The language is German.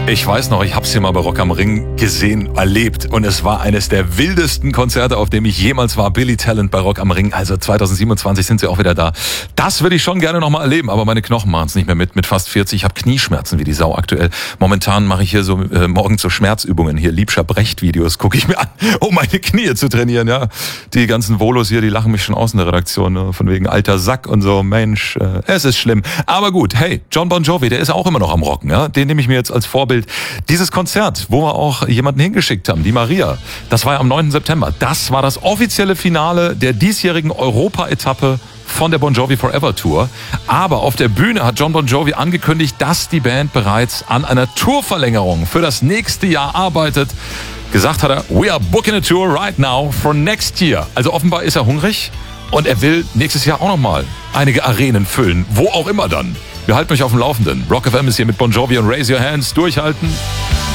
Ich weiß noch, ich habe es hier mal bei Rock am Ring gesehen, erlebt und es war eines der wildesten Konzerte, auf dem ich jemals war. Billy Talent bei Rock am Ring, also 2027 sind sie auch wieder da. Das würde ich schon gerne nochmal erleben, aber meine Knochen machen es nicht mehr mit fast 40. Ich habe Knieschmerzen wie die Sau aktuell. Momentan mache ich hier so morgens so Schmerzübungen, hier Liebscher Brecht-Videos gucke ich mir an, um meine Knie zu trainieren. Ja, die ganzen Volos hier, die lachen mich schon aus in der Redaktion, ne? Von wegen alter Sack und so. Mensch, es ist schlimm. Aber gut, hey, Jon Bon Jovi, der ist auch immer noch am Rocken. Ja? Den nehme ich mir jetzt als Vorbild. Dieses Konzert, wo wir auch jemanden hingeschickt haben, die Maria, das war ja am 9. September. Das war das offizielle Finale der diesjährigen Europa-Etappe von der Bon Jovi Forever Tour. Aber auf der Bühne hat Jon Bon Jovi angekündigt, dass die Band bereits an einer Tourverlängerung für das nächste Jahr arbeitet. Gesagt hat er, we are booking a tour right now for next year. Also offenbar ist er hungrig und er will nächstes Jahr auch nochmal einige Arenen füllen, wo auch immer dann. Wir halten euch auf dem Laufenden. Rock FM ist hier mit Bon Jovi und Raise Your Hands. Durchhalten.